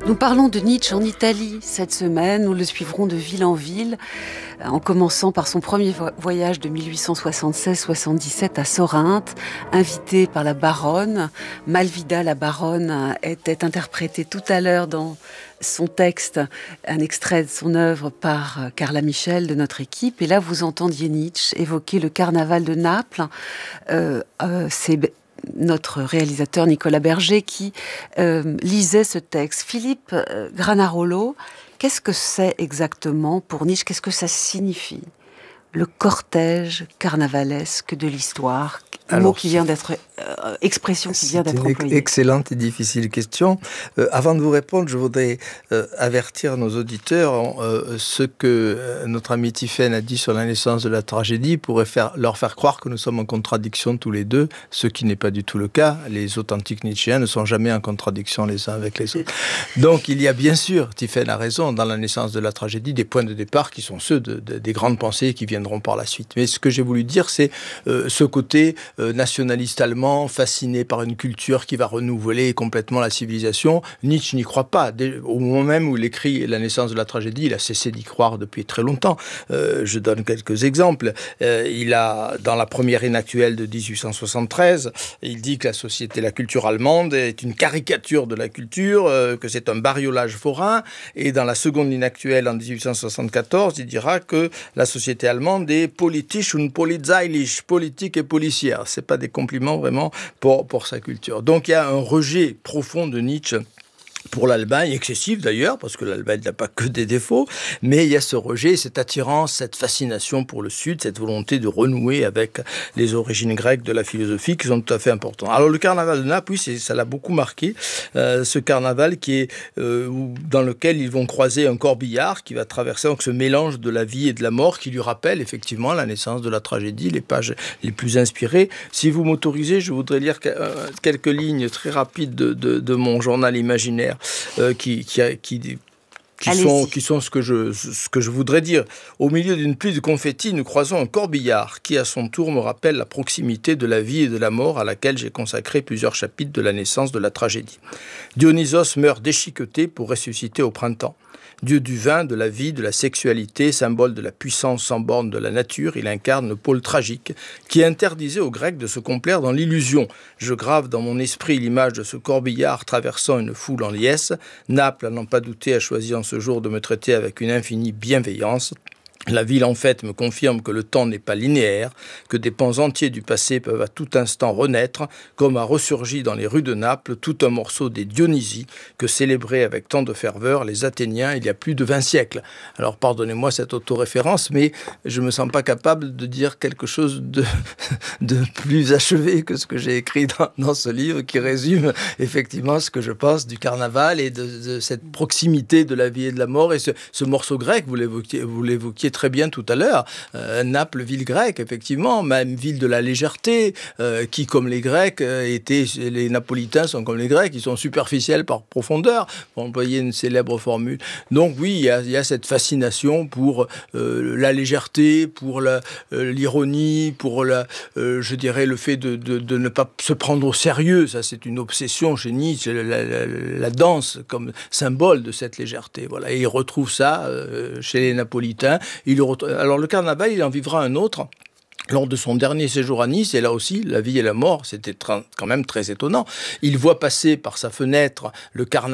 Nous parlons de Nietzsche en Italie cette semaine. Nous le suivrons de ville en ville, en commençant par son premier voyage de 1876-77 à Sorinthe, invité par la baronne. Malvida, la baronne, était interprétée tout à l'heure dans son texte, un extrait de son œuvre par Carla Michel de notre équipe. Et là, vous entendiez Nietzsche évoquer le carnaval de Naples. C'est notre réalisateur Nicolas Berger qui lisait ce texte. Philippe Granarolo, qu'est-ce que c'est exactement pour Nietzsche? Qu'est-ce que ça signifie? Le cortège carnavalesque de l'histoire, mot qui vient d'être, expression qui vient d'être employée. C'est une excellente et difficile question. Avant de vous répondre, je voudrais avertir nos auditeurs ce que notre ami Tiphaine a dit sur la naissance de la tragédie pourrait leur faire croire que nous sommes en contradiction tous les deux, ce qui n'est pas du tout le cas. Les authentiques Nietzschéens ne sont jamais en contradiction les uns avec les autres. Donc il y a bien sûr, Tiphaine a raison, dans la naissance de la tragédie, des points de départ qui sont ceux des grandes pensées qui viendront par la suite. Mais ce que j'ai voulu dire, c'est ce côté nationaliste allemand, fasciné par une culture qui va renouveler complètement la civilisation. Nietzsche n'y croit pas. Au moment même où il écrit La naissance de la tragédie, il a cessé d'y croire depuis très longtemps. Je donne quelques exemples. Il a, dans la première inactuelle de 1873, il dit que la culture allemande est une caricature de la culture, que c'est un bariolage forain. Et dans la seconde inactuelle, en 1874, il dira que la société allemande est politisch und polizeilich, politique et policière. C'est pas des compliments vraiment pour sa culture. Donc il y a un rejet profond de Nietzsche pour l'Allemagne, excessif d'ailleurs, parce que l'Allemagne n'a pas que des défauts, mais il y a ce rejet, cette attirance, cette fascination pour le Sud, cette volonté de renouer avec les origines grecques de la philosophie qui sont tout à fait importantes. Alors le carnaval de Naples, oui, ça l'a beaucoup marqué, ce carnaval qui est dans lequel ils vont croiser un corbillard qui va traverser donc ce mélange de la vie et de la mort qui lui rappelle effectivement la naissance de la tragédie, les pages les plus inspirées. Si vous m'autorisez, je voudrais lire quelques lignes très rapides de mon journal imaginaire qui sont ce que je voudrais dire. Au milieu d'une pluie de confettis, nous croisons un corbillard qui, à son tour, me rappelle la proximité de la vie et de la mort à laquelle j'ai consacré plusieurs chapitres de la naissance de la tragédie. Dionysos meurt déchiqueté pour ressusciter au printemps. Dieu du vin, de la vie, de la sexualité, symbole de la puissance sans borne de la nature, il incarne le pôle tragique qui interdisait aux Grecs de se complaire dans l'illusion. Je grave dans mon esprit l'image de ce corbillard traversant une foule en liesse. Naples, à n'en pas douter, a choisi en ce jour de me traiter avec une infinie bienveillance. La ville, en fait, me confirme que le temps n'est pas linéaire, que des pans entiers du passé peuvent à tout instant renaître, comme a ressurgi dans les rues de Naples tout un morceau des Dionysies que célébraient avec tant de ferveur les Athéniens il y a plus de 20 siècles. Alors, pardonnez-moi cette autoréférence, mais je ne me sens pas capable de dire quelque chose de plus achevé que ce que j'ai écrit dans ce livre, qui résume effectivement ce que je pense du carnaval et de cette proximité de la vie et de la mort. Et ce morceau grec, vous l'évoquiez très bien tout à l'heure. Naples, ville grecque, effectivement, même ville de la légèreté, qui, comme les Grecs, les Napolitains sont comme les Grecs, ils sont superficiels par profondeur, pour employer une célèbre formule. Donc oui, il y a cette fascination pour la légèreté, pour l'ironie, pour je dirais le fait de ne pas se prendre au sérieux. Ça, c'est une obsession chez Nietzsche, la danse comme symbole de cette légèreté. Voilà. Et il retrouve ça chez les Napolitains. Alors le carnaval, il en vivra un autre lors de son dernier séjour à Nice, et là aussi, la vie et la mort, c'était quand même très étonnant. Il voit passer par sa fenêtre le carnaval